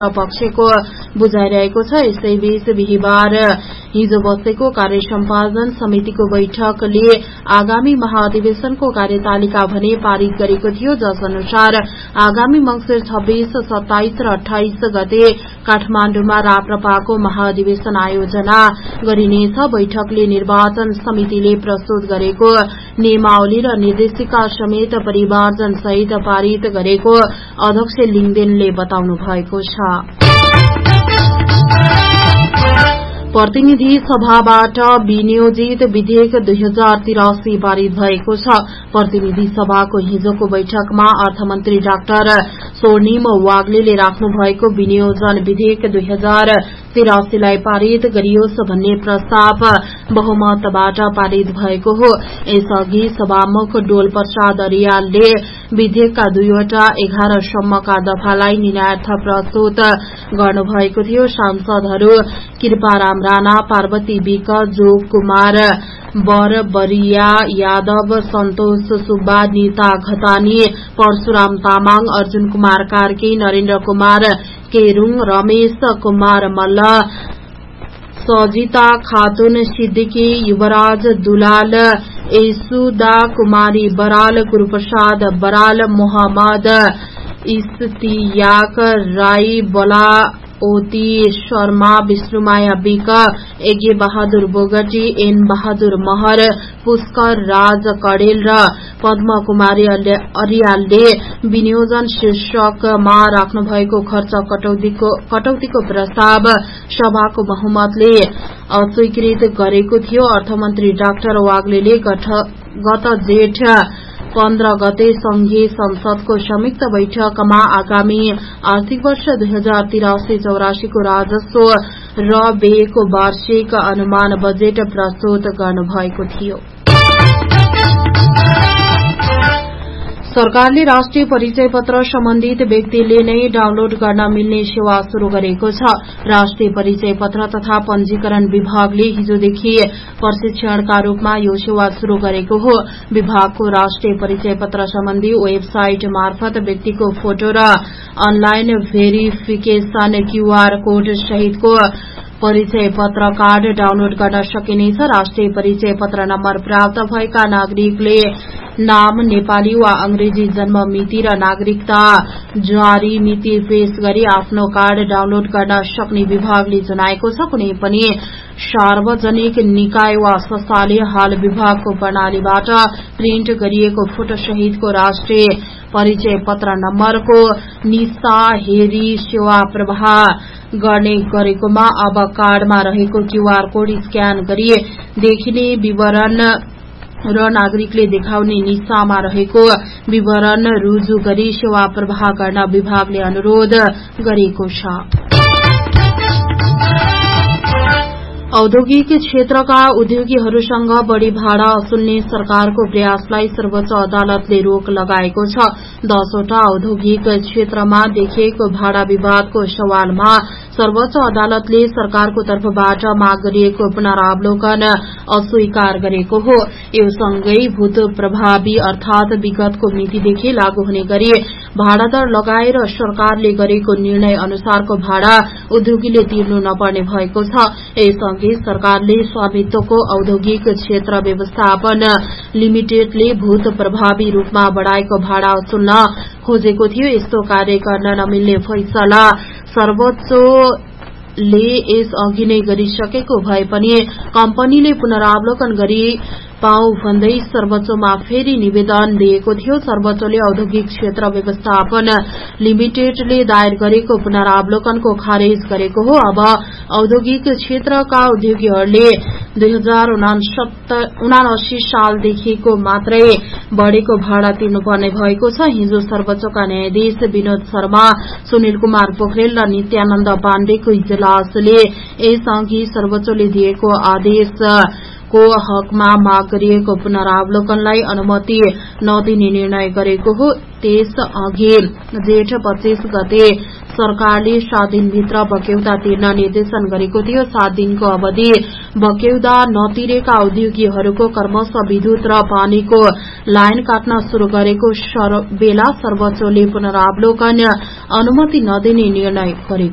पक्षको बुझाइरहेको छ। यसैबीच बिहीबार हिजो बसेको कार्य सम्पादन समितिको बैठकले आगामी महाधिवेशनको कार्यतालिका भने पारित गरेको थियो, जस अनुसार आगामी मंसिर 26, 27 र 28 गते काठमाण्डुमा राप्रपाको महाधिवेशन आयोजना गरिनेछ। बैठकले निर्वाचन समितिले प्रस्तुत गरेको नियमावली र निर्देशिका समेत परिमार्जन सहित पारित गरेको अध्यक्ष लिङदेनले बताउनु भएको छ। प्रतिनिधि सभाबाट विनियोजित विधेयक 2083 पारित भएको छ। प्रतिनिधि सभाको हिजोको बैठकमा अर्थमन्त्री डाक्टर स्वर्णिम वाग्लेले राख्नु भएको विनियोजन विधेयक 2083 लाई पारित गरियोस् भन्ने प्रस्ताव बहुमतबाट पारित भएको हो। यसअघि सभामुख डोल प्रसाद अर्यालले विधेयकका 2वटा 11 सम्मका दफालाई निर्णयार्थ प्रस्तुत गर्नुभएको थियो। सांसदहरू कृपाराम राणा, पार्वती विक, जोग कुमार बरबरिया यादव, सन्तोष सुब्बा, नीता घतानी, परशुराम तामाङ, अर्जुन कुमार कार्की, नरेन्द्र कुमार केरूङ, रमेश कुमार मल्ल, सजिता खातून सिद्दिकी, युवराज दुलाल, यसुदा कुमारी बराल, गुरूप्रसाद बराल, मोहम्मद इस्तियाक राई, बलाओती शर्मा, विष्णुमाया विक, यज्ञ बहादुर बोगटी, एन बहादुर महर, पुष्कर राज कडेल र पद्म कुमारी अर्यालले विनियोजन शीर्षकमा राख्नु भएको खर्च कटौतीको प्रस्ताव सभाको बहुमतले अस्वीकृत गरेको थियो। अर्थमन्त्री डाक्टर वाग्लेले गत जेठ 15 गते संघीय संसदको संयुक्त बैठकमा आगामी आर्थिक वर्ष 2083-84 को राजस्व र व्ययको वार्षिक अनुमान बजेट प्रस्तुत गर्नुभएको थियो। सरकारले राष्ट्रिय परिचय पत्र सम्बन्धित व्यक्तिले नै डाउनलोड गर्न मिल्ने सेवा शुरू गरेको छ। राष्ट्रिय परिचय पत्र तथा पंजीकरण विभागले हिजोदेखि प्रशिक्षणका रूपमा यो सेवा शुरू गरेको हो। विभागको राष्ट्रिय परिचय पत्र सम्बन्धी वेबसाइट मार्फत व्यक्तिको फोटो र अनलाइन भेरिफिकेशन क्यूआर कोड सहितको परिचय पत्र कार्ड डाउनलोड गर्न सकिनेछ। राष्ट्रिय परिचय पत्र नम्बर प्राप्त भएका नागरिकले नाम, नेपाली वा अंग्रेजी जन्म मिति र नागरिकता जारी मिति पेश गरी आफ्नो कार्ड डाउनलोड गर्न सक्ने विभागले जनाएको छ। कुनै पनि सार्वजनिक निकाय वा संस्थाले हाल विभागको प्रणालीबाट प्रिन्ट गरिएको फोटो सहितको राष्ट्रिय परिचय पत्र नम्बरको निशा हेरी सेवा प्रवाह गर्ने गरेकोमा अब कार्डमा रहेको क्यूआर कोड स्क्यान गरी देखिने विवरण र नागरिकले देखाउने निशामा रहेको विवरण रुजु गरी सेवा प्रवाह गर्न विभागले अनुरोध गरेको छ। औद्योगिक क्षेत्रका उद्योगीहरूसँग बढ़ी भाड़ा असुल्ने सरकारको प्रयासलाई सर्वोच्च अदालतले रोक लगाएको छ। 10 वटा औद्योगिक क्षेत्रमा देखिएको भाड़ा विवादको सवालमा सर्वोच्च अदालतले सरकारको तर्फबाट माग गरिएको पुनरावलोकन अस्वीकार गरेको हो। यो सँगै भूत प्रभावी अर्थात विगतको मितिदेखि लागू हुने गरी भाड़ा दर लगाएर सरकारले गरेको निर्णय अनुसारको भाड़ा उद्योगीले तिर्नु नपर्ने भएको छ। यससँगै सरकारले स्वामित्वको औद्योगिक क्षेत्र व्यवस्थापन लिमिटेडले भूत प्रभावी रूपमा बढ़ाएको भाड़ा असुल्न खोजेको थियो। यस्तो कार्य गर्न नमिल्ने फैसला सर्वोच्चले यस अघि नै गरिसकेको भए पनि कम्पनीले पुनरावलोकन गरी पाऊ भन्दै सर्वोच्चमा फेरि निवेदन दिएको थियो। सर्वोच्चले औद्योगिक क्षेत्र व्यवस्थापन लिमिटेडले दायर गरेको पुनरावलोकनको खारेज गरेको हो। अब औद्योगिक क्षेत्रका उद्योगीहरूले 2079 सालदेखिको मात्रै बढ़ेको भाड़ा तिर्नुपर्ने भएको छ। हिजो सर्वोच्चका न्यायाधीश विनोद शर्मा, सुनिल कुमार पोखरेल र नित्यानन्द पाण्डेको इजलासले यसअघि सर्वोच्चले दिएको आदेशको हकमा माग गरिएको पुनरावलोकनलाई अनुमति नदिने निर्णय गरेको हो। त्यसअघि जेठ 25 गते सरकारले 7 दिनभित्र बक्यौता तिर्न निर्देशन गरेको थियो। 7 दिनको अवधि बक्यौता नतिरेका उद्योगीहरूको क्रमशः विद्युत र पानीको लाइन काट्न शुरू गरेको बेला सर्वोच्चले पुनरावलोकन अनुमति नदिने निर्णय गरेको